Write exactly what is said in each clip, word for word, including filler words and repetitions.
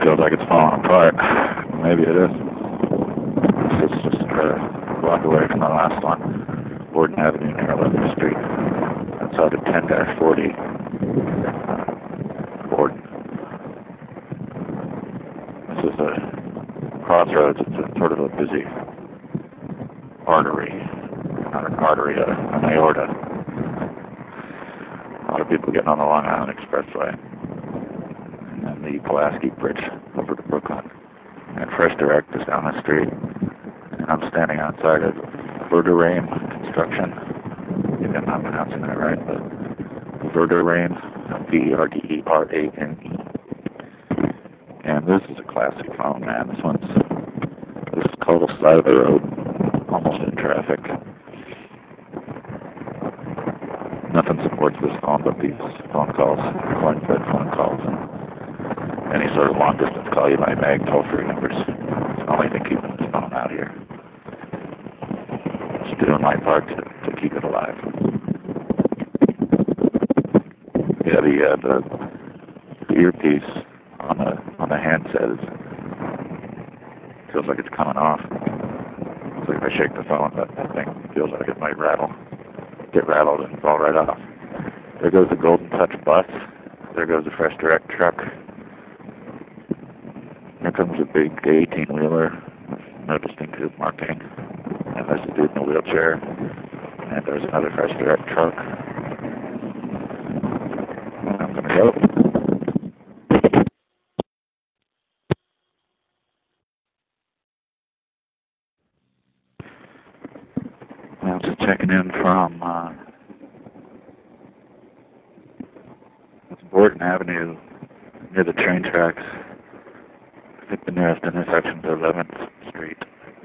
feels like it's falling apart. Maybe it is. This is just a block away from the last one. Borden Avenue near eleventh Street. Outside of ten forty. Uh, Borden. This is a crossroads. It's a sort of a busy artery. Not an artery, a, an aorta. A lot of people getting on the Long Island Expressway. And then the Pulaski Bridge over to Brooklyn. And Fresh Direct is down the street. And I'm standing outside of Verderain Construction. Maybe I'm not pronouncing that right, but Verderain, V E R D E R A N E. And this is a classic phone, man. This one's, this is called a side of the road, almost in traffic. Nothing supports this phone but these phone calls, coin-fed phone calls, and any sort of long-distance call you might make, toll-free numbers. It's the only thing keeping this phone out here. Just doing my part to, to keep it alive. Yeah, the, uh, the, the earpiece on the on the handset is, feels like it's coming off. It's like if I shake the phone, that, that thing feels like it might rattle. Get rattled and fall right off. There goes the Golden Touch bus. There goes the Fresh Direct truck. Here comes a big eighteen-wheeler with no distinctive marking. And there's a dude in a wheelchair. And there's another Fresh Direct truck. And I'm going to go. I'm just checking in from uh, it's Borden Avenue near the train tracks. I think the nearest intersection is eleventh Street.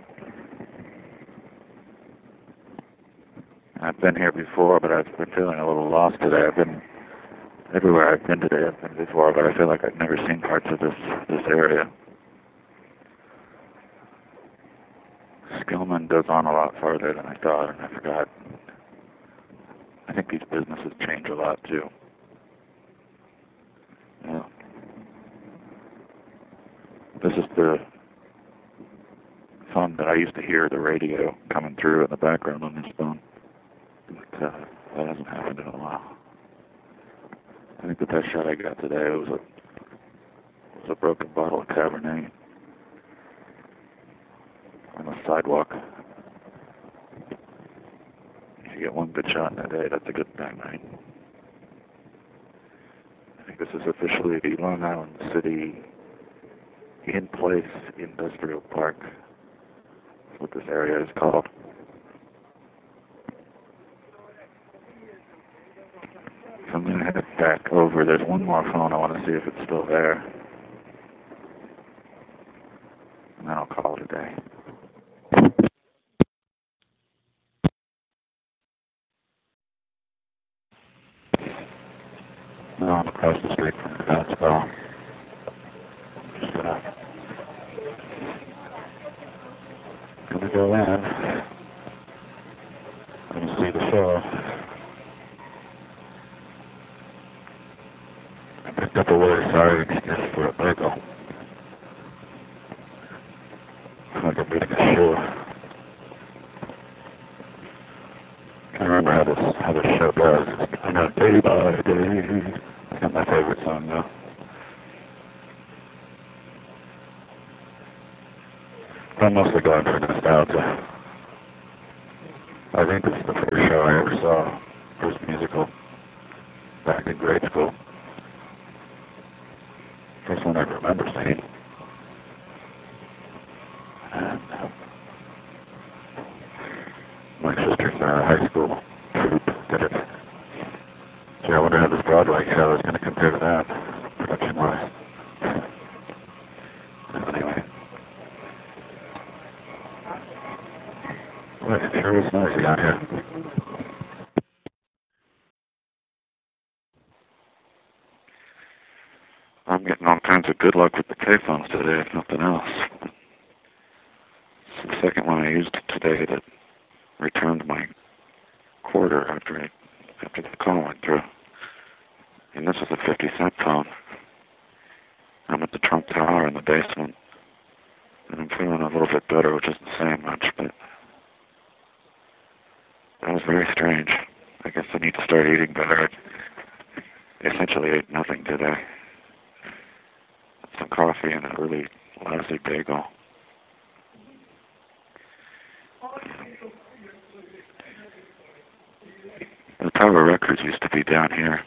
I've been here before, but I've been feeling a little lost today. I've been everywhere I've been today. I've been before, but I feel like I've never seen parts of this this area. Skillman goes on a lot farther than I thought, and I forgot. I think these businesses change a lot, too. Yeah. This is the phone that I used to hear the radio coming through in the background on this phone. But uh, that hasn't happened in a while. I think the best shot I got today was a, was a broken bottle of Cabernet on the sidewalk. If you get one good shot in a day, that's a good thing, right? I think this is officially the Long Island City In Place Industrial Park. That's what this area is called. So I'm going to head back over. There's one more phone. I want to see if it's still there. And then I'll call it a day. No, I'm across the street from the Godspell. Just gonna, gonna go in and see the show. I picked up a really sorry excuse for a bagel. Like I'm reading a show. I remember how this how this show goes. It's kind of day by day. It's not my favorite song though. I'm mostly going for nostalgia. I think this is the first show I ever saw. First musical. Back in grade school. First one I remember seeing. And uh, my sister's uh, high school troupe did it. So I wonder how this Broadway show is going to compare to that, production-wise. Anyway. Well, it sure is noisy out here. I'm getting all kinds of good luck with the payphones today, if nothing else. It's the second one I used today that returned my quarter after I, after the call went through. And this is a fifty cent phone. I'm at the Trump Tower in the basement. And I'm feeling a little bit better, which isn't saying much, but that was very strange. I guess I need to start eating better. I essentially ate nothing today. Some coffee and a really lousy bagel. The Tower Records used to be down here.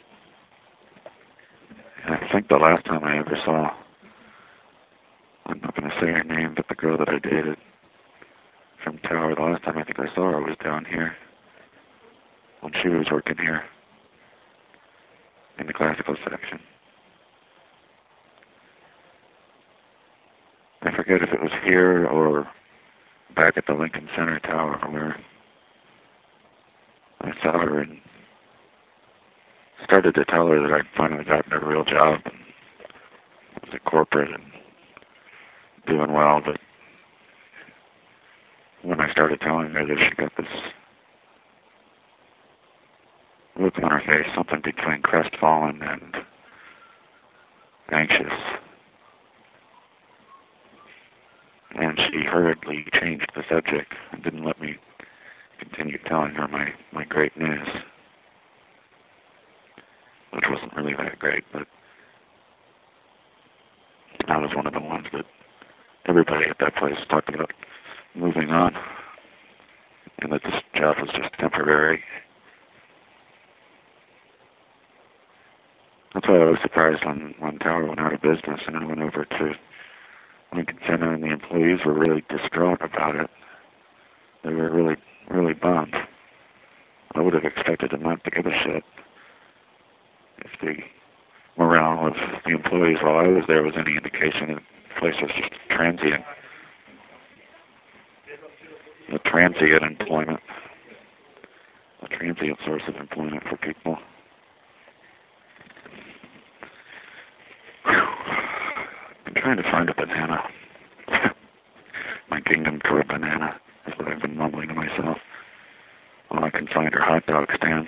And I think the last time I ever saw, I'm not going to say her name, but the girl that I dated from Tower, the last time I think I saw her was down here when she was working here in the classical section. I forget if it was here or back at the Lincoln Center Tower where I saw her and started to tell her that I'd finally gotten a real job and was at corporate and doing well, but when I started telling her that, she got this look on her face, something between crestfallen and anxious. And she hurriedly changed the subject and didn't let me continue telling her my, my great news, which wasn't really that great, but I was one of the ones that everybody at that place talked about moving on, and that this job was just temporary. That's why I was surprised when, when Tower went out of business and I went over to Lincoln Center and the employees were really distraught about it. They were really, really bummed. I would have expected them not to give a shit if the morale of the employees while I was there was any indication that the place was just transient. A transient employment. A transient source of employment for people. I'm trying to find a banana. My Kingdom Core banana is what I've been mumbling to myself while I can find her hot dog stands.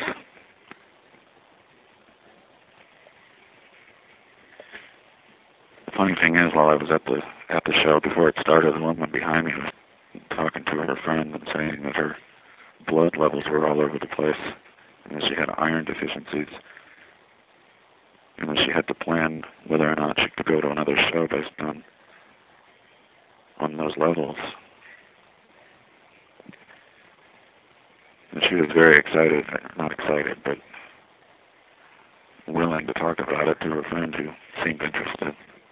The funny thing is, while I was at the at the show before it started, the woman behind me was talking to her friend and saying that her blood levels were all over the place and that she had iron deficiencies. And that she had to plan whether or not she could go to another show based on on those levels. And she was very excited, not excited, but willing to talk about it to her friend who seemed interested.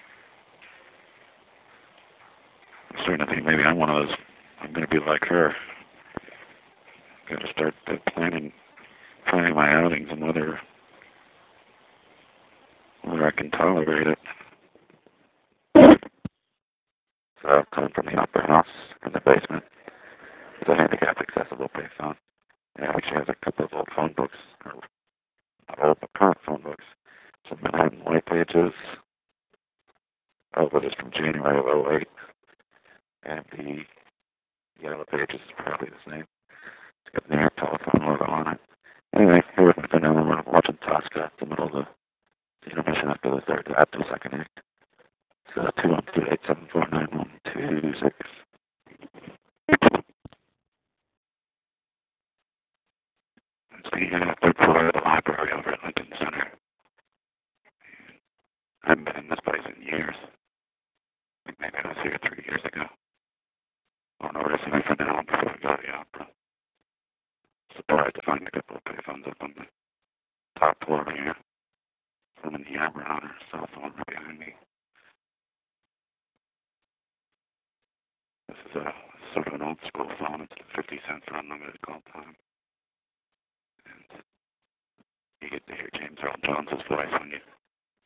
I'm starting to think maybe I'm one of those, I'm going to be like her. Got to start uh, planning, planning my outings and whether whether I can tolerate it. So, coming from the Opera House in the basement is a handicap accessible payphone. Yeah, which has a couple of old phone books, or not old, but current phone books. Some Manhattan White Pages. Oh, but it's from January of oh eight. And the Yellow Pages is probably the same. It's got an air telephone logo on it. Anyway, here with my vanilla, we're watching Tosca in the middle of the intermission after the third, after the second act. So two one two eight seven four nine one two six. It's the uh, third floor of the library over at Lincoln Center. I haven't been in this place in years. I think maybe I was here three years ago. Oh no, we're listening for now before we go to the opera. Surprised to find a couple of payphones up on the top floor here. Some in the Opera House, so the one right behind me. This is a sort of an old school phone. It's a fifty cent for unlimited call time. And you get to hear James Earl Jones' voice when you